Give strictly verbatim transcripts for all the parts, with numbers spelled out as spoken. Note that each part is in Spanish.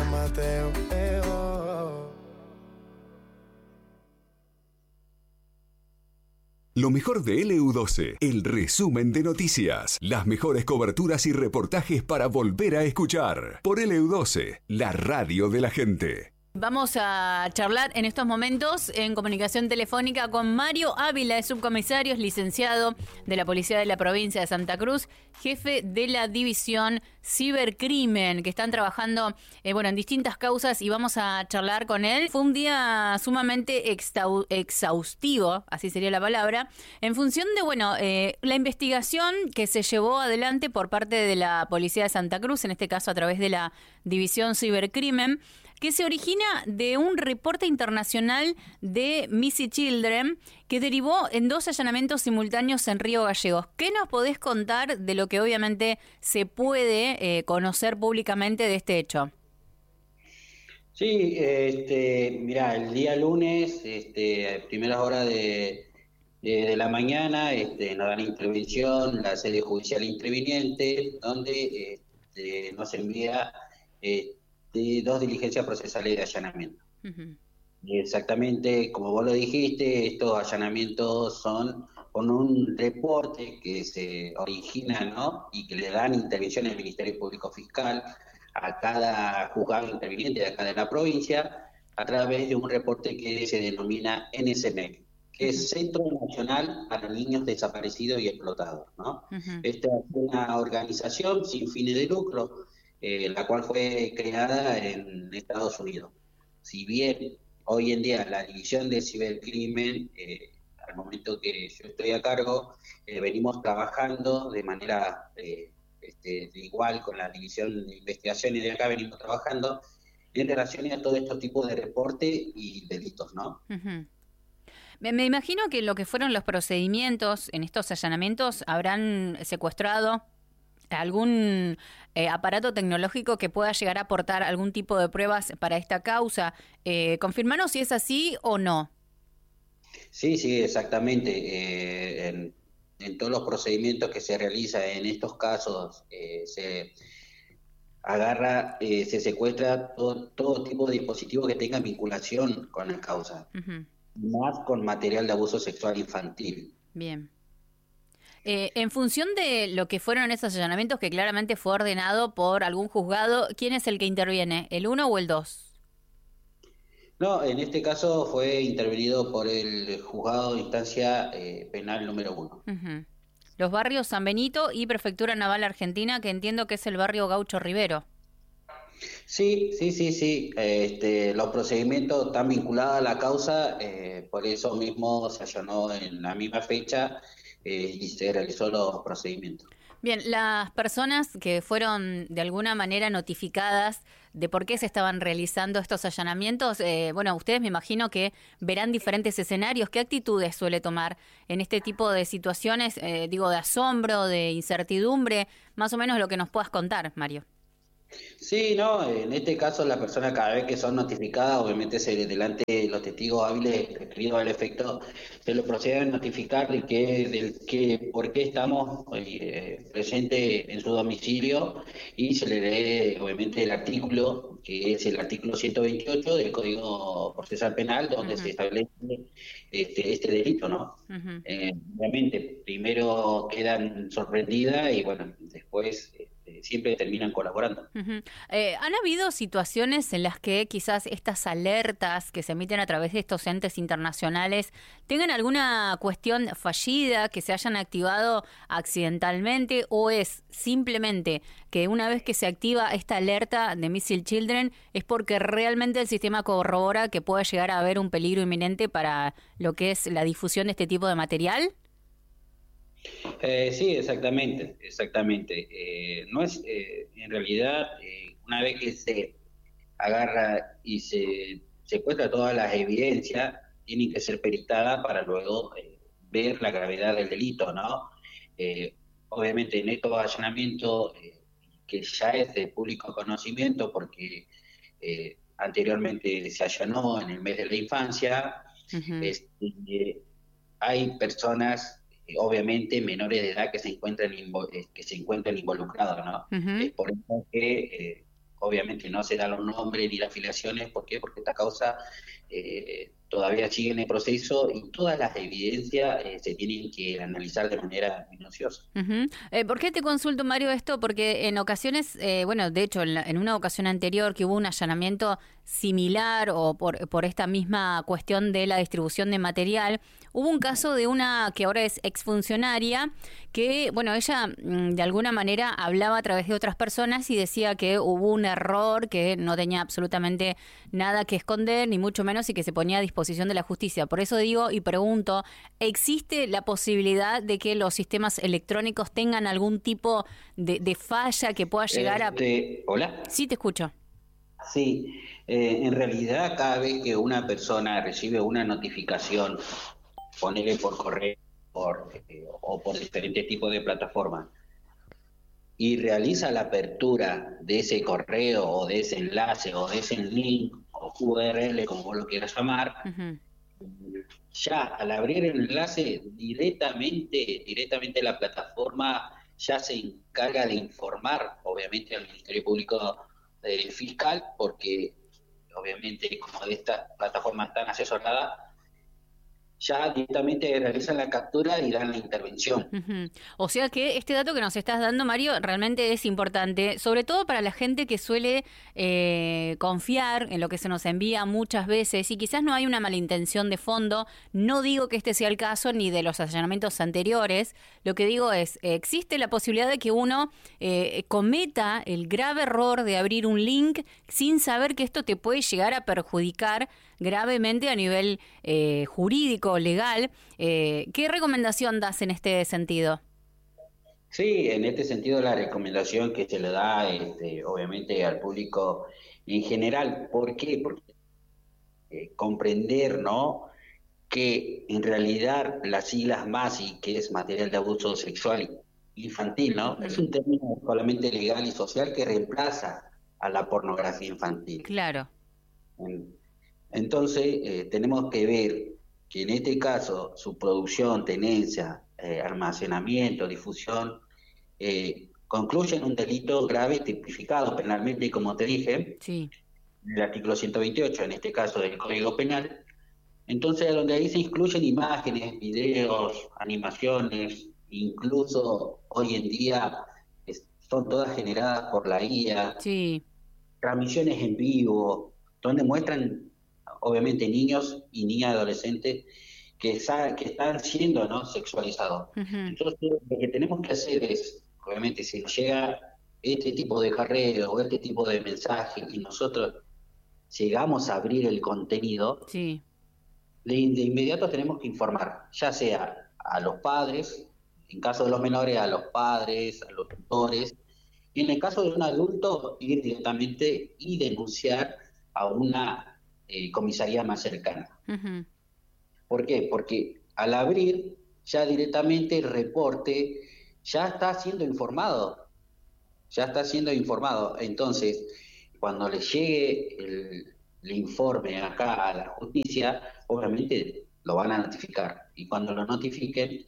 Mateo. Eh, oh. Lo mejor de L U doce, el resumen de noticias, las mejores coberturas y reportajes para volver a escuchar. Por L U doce, la radio de la gente. Vamos a charlar en estos momentos en comunicación telefónica con Mario Ávila, es subcomisario, es licenciado de la Policía de la Provincia de Santa Cruz, jefe de la División Cibercrimen, que están trabajando eh, bueno, en distintas causas y vamos a charlar con él. Fue un día sumamente exau- exhaustivo, así sería la palabra, en función de bueno eh, la investigación que se llevó adelante por parte de la Policía de Santa Cruz, en este caso a través de la División Cibercrimen, que se origina de un reporte internacional de Missing Children que derivó en dos allanamientos simultáneos en Río Gallegos. ¿Qué nos podés contar de lo que obviamente se puede eh, conocer públicamente de este hecho? Sí, este, mira, el día lunes, este, a primeras horas de, de, de la mañana, este, nos dan intervención la sede judicial interviniente, donde este, nos envía eh, de dos diligencias procesales de allanamiento. Uh-huh. Exactamente, como vos lo dijiste, estos allanamientos son con un reporte que se origina, ¿no? Y que le dan intervención al Ministerio Público Fiscal a cada juzgado interviniente de acá de la provincia a través de un reporte que se denomina N S M E C, que uh-huh. es Centro Nacional para Niños Desaparecidos y Explotados, ¿no? Uh-huh. Esta es una organización sin fines de lucro, Eh, la cual fue creada en Estados Unidos. Si bien hoy en día la división de cibercrimen, eh, al momento que yo estoy a cargo, eh, venimos trabajando de manera eh, este, de igual con la división de investigaciones de acá, venimos trabajando en relación a todo estos tipos de reportes y delitos, ¿no? Uh-huh. Me, me imagino que lo que fueron los procedimientos en estos allanamientos habrán secuestrado algún eh, aparato tecnológico que pueda llegar a aportar algún tipo de pruebas para esta causa. Eh, confirmanos si es así o no. Sí, sí, exactamente. Eh, en, en todos los procedimientos que se realizan en estos casos, eh, se agarra, eh, se secuestra todo, todo tipo de dispositivos que tengan vinculación con la causa, uh-huh. más con material de abuso sexual infantil. Bien. Eh, en función de lo que fueron esos allanamientos, que claramente fue ordenado por algún juzgado, ¿quién es el que interviene? ¿El uno o el dos? No, en este caso fue intervenido por el juzgado de instancia eh, penal número uno. Uh-huh. Los barrios San Benito y Prefectura Naval Argentina, que entiendo que es el barrio Gaucho Rivero. Sí, sí, sí, sí. Este, los procedimientos están vinculados a la causa, eh, por eso mismo se allanó en la misma fecha eh, y se realizó los procedimientos. Bien, las personas que fueron de alguna manera notificadas de por qué se estaban realizando estos allanamientos, eh, bueno, ustedes me imagino que verán diferentes escenarios. ¿Qué actitudes suele tomar en este tipo de situaciones, eh, digo, de asombro, de incertidumbre? Más o menos lo que nos puedas contar, Mario. Sí, no, en este caso la persona cada vez que son notificadas, obviamente se delante de los testigos hábiles referidos al efecto, se lo procede a notificar de que, del que por qué estamos eh, presentes en su domicilio y se le lee obviamente el artículo, que es el artículo ciento veintiocho del Código Procesal Penal, donde uh-huh. se establece este, este delito, ¿no? Uh-huh. Eh, obviamente, primero quedan sorprendidas y bueno, después eh, siempre terminan colaborando. Uh-huh. Eh, ¿Han habido situaciones en las que quizás estas alertas que se emiten a través de estos entes internacionales tengan alguna cuestión fallida, que se hayan activado accidentalmente, o es simplemente que una vez que se activa esta alerta de Missing Children es porque realmente el sistema corrobora que puede llegar a haber un peligro inminente para lo que es la difusión de este tipo de material? Eh, sí, exactamente, exactamente. Eh, no es, eh, en realidad, eh, una vez que se agarra y se secuestra todas las evidencias, tienen que ser peritadas para luego eh, ver la gravedad del delito, ¿no? Eh, obviamente en estos allanamientos, eh, que ya es de público conocimiento, porque eh, anteriormente se allanó en el mes de la infancia, uh-huh. este, hay personas obviamente menores de edad que se encuentran invo- que se encuentran involucrados, ¿no? Uh-huh. Es por eso que eh, obviamente no se dan los nombres ni las afiliaciones. ¿Por qué? Porque esta causa eh, todavía sigue en el proceso y todas las evidencias eh, se tienen que analizar de manera minuciosa. Uh-huh. Eh, ¿Por qué te consulto, Mario, esto? Porque en ocasiones, eh, bueno, de hecho, en, la, en una ocasión anterior que hubo un allanamiento similar o por, por esta misma cuestión de la distribución de material, hubo un caso de una que ahora es exfuncionaria que, bueno, ella mm, de alguna manera hablaba a través de otras personas y decía que hubo un error, que no tenía absolutamente nada que esconder, ni mucho menos, y que se ponía a disposición de la justicia. Por eso digo y pregunto, ¿existe la posibilidad de que los sistemas electrónicos tengan algún tipo de, de falla que pueda llegar este, a... ¿Hola? Sí, te escucho. Sí, eh, en realidad cada vez que una persona recibe una notificación, ponele por correo por, eh, o por diferentes tipos de plataformas, y realiza la apertura de ese correo o de ese enlace o de ese link o U R L, como vos lo quieras llamar, uh-huh. ya al abrir el enlace directamente, directamente la plataforma ya se encarga de informar, obviamente, al Ministerio Público eh, Fiscal, porque obviamente como de estas plataformas están asesoradas, ya directamente realizan la captura y dan la intervención. Uh-huh. O sea que este dato que nos estás dando, Mario, realmente es importante, sobre todo para la gente que suele eh, confiar en lo que se nos envía muchas veces y quizás no hay una malintención de fondo. No digo que este sea el caso ni de los allanamientos anteriores. Lo que digo es, existe la posibilidad de que uno eh, cometa el grave error de abrir un link sin saber que esto te puede llegar a perjudicar gravemente a nivel eh, jurídico, legal. Eh, ¿Qué recomendación das en este sentido? Sí, en este sentido la recomendación que se le da este, obviamente al público en general. ¿Por qué? Porque eh, comprender, ¿no?, que en realidad las siglas M A S I, que es material de abuso sexual infantil, ¿no?, uh-huh. es un término solamente legal y social que reemplaza a la pornografía infantil. Claro. En, Entonces, eh, tenemos que ver que en este caso su producción, tenencia, eh, almacenamiento, difusión, eh, concluyen un delito grave tipificado penalmente, como te dije, sí. el artículo ciento veintiocho, en este caso del Código Penal. Entonces, donde ahí se incluyen imágenes, videos, animaciones, incluso hoy en día es, son todas generadas por la I A, sí. transmisiones en vivo, donde muestran obviamente niños y niñas adolescentes que, sa- que están siendo, ¿no?, sexualizados. Uh-huh. Entonces lo que tenemos que hacer es, obviamente, si nos llega este tipo de jarreo o este tipo de mensaje y nosotros llegamos a abrir el contenido, sí. de, de inmediato tenemos que informar, ya sea a los padres, en caso de los menores, a los padres, a los tutores, y en el caso de un adulto, ir directamente y denunciar a una Eh, comisaría más cercana. Uh-huh. ¿Por qué? Porque al abrir ya directamente el reporte ya está siendo informado, ya está siendo informado. Entonces, cuando le llegue el, el informe acá a la justicia, obviamente lo van a notificar. Y cuando lo notifiquen,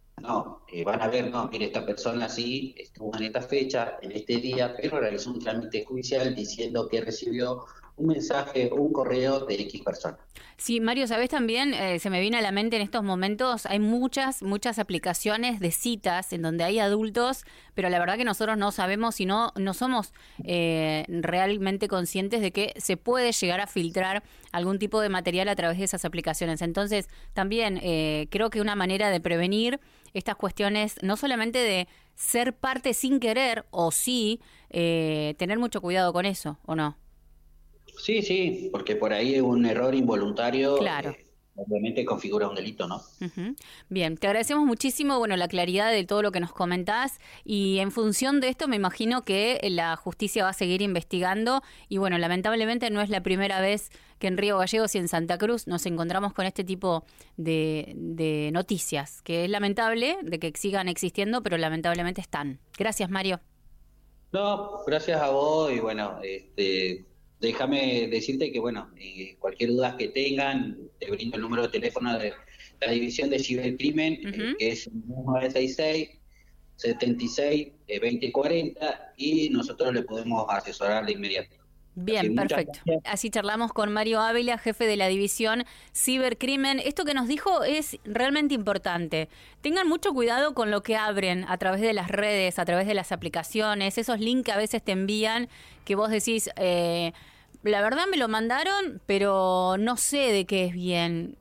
no, eh, van a ver, no, mire, esta persona sí estuvo en esta fecha, en este día, pero realizó un trámite judicial diciendo que recibió un mensaje o un correo de X persona. Sí, Mario, ¿sabés también? Eh, se me viene a la mente en estos momentos, hay muchas, muchas aplicaciones de citas en donde hay adultos, pero la verdad que nosotros no sabemos y no, no somos eh, realmente conscientes de que se puede llegar a filtrar algún tipo de material a través de esas aplicaciones. Entonces, también eh, creo que una manera de prevenir estas cuestiones, no solamente de ser parte sin querer, o sí, eh, tener mucho cuidado con eso, ¿o no? Sí, sí, porque por ahí un error involuntario, claro. eh, obviamente configura un delito, ¿no? Uh-huh. Bien, te agradecemos muchísimo, bueno, la claridad de todo lo que nos comentás, y en función de esto me imagino que la justicia va a seguir investigando y bueno, lamentablemente no es la primera vez que en Río Gallegos y en Santa Cruz nos encontramos con este tipo de, de noticias, que es lamentable de que sigan existiendo, pero lamentablemente están. Gracias, Mario. No, gracias a vos y bueno, este... déjame decirte que, bueno, eh, cualquier duda que tengan, te brindo el número de teléfono de la División de Cibercrimen, uh-huh. eh, que es nueve seis seis, setenta y seis, veinte cuarenta y nosotros le podemos asesorar de inmediato. Bien, perfecto. Así charlamos con Mario Ávila, jefe de la división Cibercrimen. Esto que nos dijo es realmente importante. Tengan mucho cuidado con lo que abren a través de las redes, a través de las aplicaciones, esos links que a veces te envían que vos decís, eh, la verdad me lo mandaron, pero no sé de qué es bien.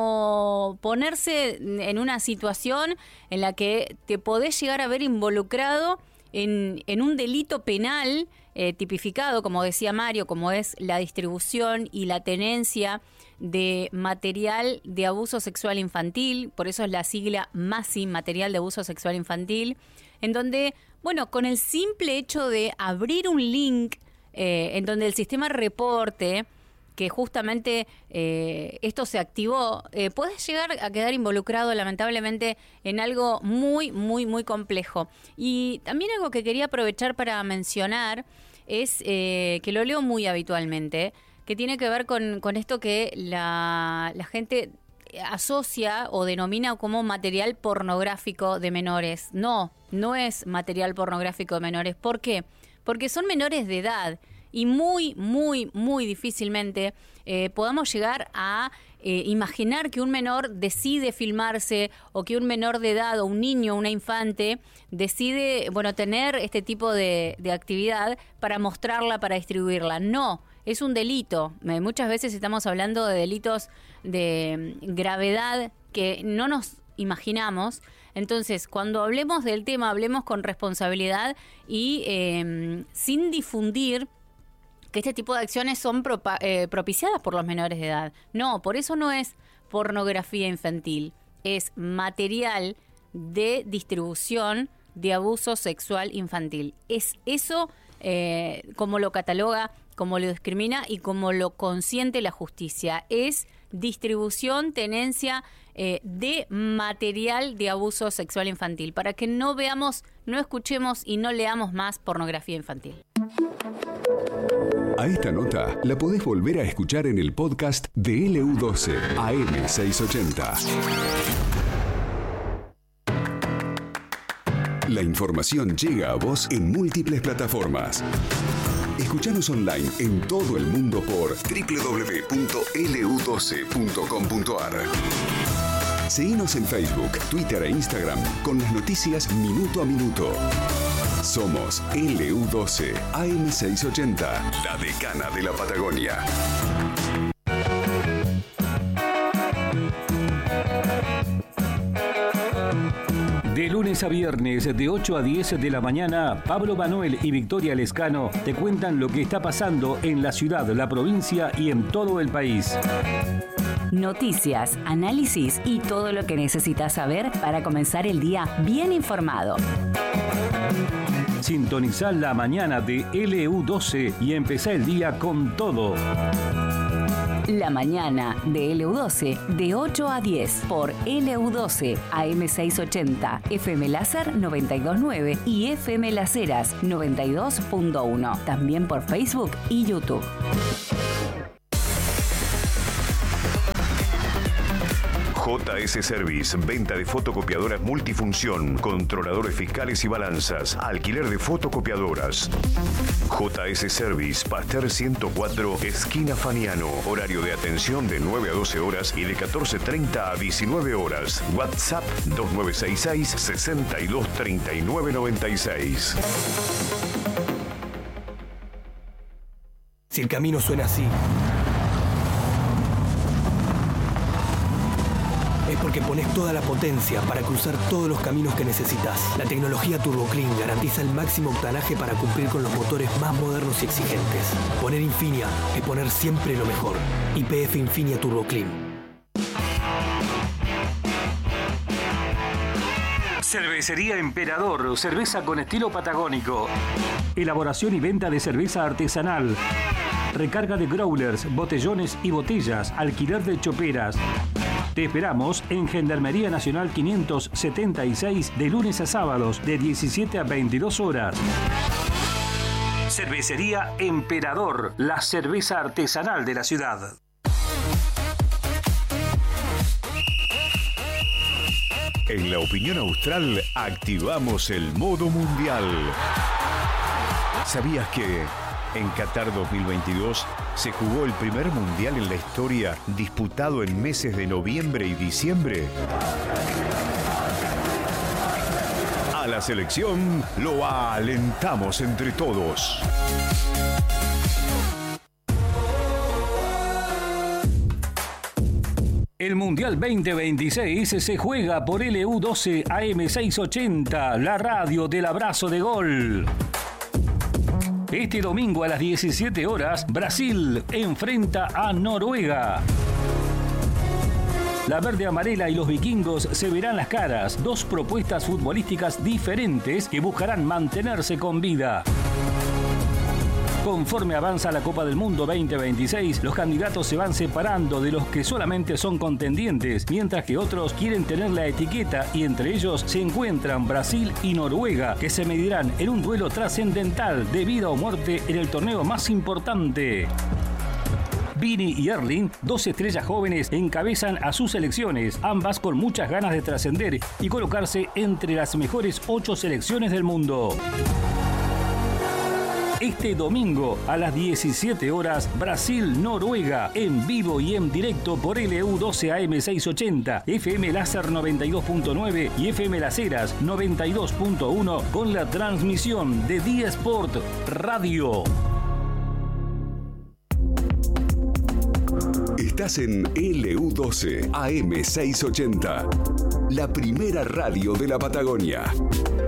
No ponerse en una situación en la que te podés llegar a ver involucrado en, en un delito penal Eh, tipificado, como decía Mario, como es la distribución y la tenencia de material de abuso sexual infantil, por eso es la sigla MASI, material de abuso sexual infantil, en donde, bueno, con el simple hecho de abrir un link eh, en donde el sistema reporte que justamente eh, esto se activó, eh, puedes llegar a quedar involucrado lamentablemente en algo muy, muy, muy complejo. Y también algo que quería aprovechar para mencionar es eh, que lo leo muy habitualmente, que tiene que ver con, con esto que la, la gente asocia o denomina como material pornográfico de menores. No, no es material pornográfico de menores. ¿Por qué? Porque son menores de edad y muy, muy, muy difícilmente eh, podamos llegar a eh, imaginar que un menor decide filmarse o que un menor de edad o un niño, una infante, decide, bueno, tener este tipo de, de actividad para mostrarla, para distribuirla. No, es un delito. Eh, muchas veces estamos hablando de delitos de gravedad que no nos imaginamos. Entonces, cuando hablemos del tema, hablemos con responsabilidad y eh, sin difundir que este tipo de acciones son propa- eh, propiciadas por los menores de edad. No, por eso no es pornografía infantil, es material de distribución de abuso sexual infantil. Es eso eh, como lo cataloga, como lo discrimina y como lo consiente la justicia. Es distribución, tenencia eh, de material de abuso sexual infantil, para que no veamos, no escuchemos y no leamos más pornografía infantil. A esta nota la podés volver a escuchar en el podcast de L U doce A M seiscientos ochenta. La información llega a vos en múltiples plataformas. Escuchanos online en todo el mundo por doble u doble u doble u punto L U doce punto com punto A R. Seguinos en Facebook, Twitter e Instagram con las noticias minuto a minuto. Somos L U doce A M seiscientos ochenta, la decana de la Patagonia. De lunes a viernes, de ocho a diez de la mañana, Pablo Manuel y Victoria Lescano te cuentan lo que está pasando en la ciudad, la provincia y en todo el país. Noticias, análisis y todo lo que necesitas saber para comenzar el día bien informado. Sintonizá la mañana de L U doce y empezá el día con todo. La mañana de L U doce de ocho a diez por L U doce A M seiscientos ochenta, F M Láser noventa y dos punto nueve y F M Las Heras noventa y dos punto uno. También por Facebook y YouTube. J S Service, venta de fotocopiadoras multifunción, controladores fiscales y balanzas, alquiler de fotocopiadoras. J S Service, Pasteur ciento cuatro, esquina Faniano. Horario de atención de nueve a doce horas y de catorce treinta a diecinueve horas. WhatsApp dos nueve seis seis, seis dos tres nueve nueve seis. Si el camino suena así, es porque pones toda la potencia para cruzar todos los caminos que necesitas. La tecnología TurboClean garantiza el máximo octanaje para cumplir con los motores más modernos y exigentes. Poner Infinia es poner siempre lo mejor. Y P F Infinia TurboClean. Cervecería Emperador, cerveza con estilo patagónico. Elaboración y venta de cerveza artesanal. Recarga de growlers, botellones y botellas, alquiler de choperas. Te esperamos en Gendarmería Nacional quinientos setenta y seis de lunes a sábados de diecisiete a veintidós horas. Cervecería Emperador, la cerveza artesanal de la ciudad. En la opinión austral activamos el modo mundial. ¿Sabías que en Qatar dos mil veintidós se jugó el primer mundial en la historia disputado en meses de noviembre y diciembre? A la selección lo alentamos entre todos. El Mundial veinte veintiséis se juega por L U doce A M seiscientos ochenta, la radio del abrazo de gol. Este domingo a las diecisiete horas, Brasil enfrenta a Noruega. La verde amarela y los vikingos se verán las caras, dos propuestas futbolísticas diferentes que buscarán mantenerse con vida. Conforme avanza la Copa del Mundo veinte veintiséis, los candidatos se van separando de los que solamente son contendientes, mientras que otros quieren tener la etiqueta y entre ellos se encuentran Brasil y Noruega, que se medirán en un duelo trascendental de vida o muerte en el torneo más importante. Vini y Erling, dos estrellas jóvenes, encabezan a sus selecciones, ambas con muchas ganas de trascender y colocarse entre las mejores ocho selecciones del mundo. Este domingo a las diecisiete horas, Brasil-Noruega, en vivo y en directo por L U doce A M seiscientos ochenta, F M Láser noventa y dos punto nueve y F M Las Heras noventa y dos punto uno con la transmisión de Día Sport Radio. Estás en L U doce A M seiscientos ochenta, la primera radio de la Patagonia.